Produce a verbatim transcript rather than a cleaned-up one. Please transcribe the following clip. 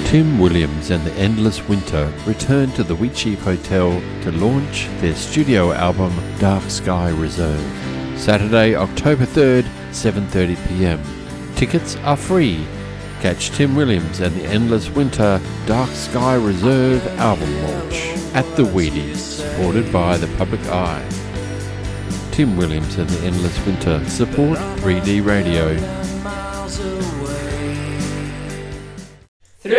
Tim Williams and the Endless Winter return to the Wheatsheaf Hotel to launch their studio album Dark Sky Reserve. Saturday, October third, seven thirty p m. Tickets are free. Catch Tim Williams and the Endless Winter Dark Sky Reserve album launch at the Wheaties, supported by the Public Eye. Tim Williams and the Endless Winter support three D Radio.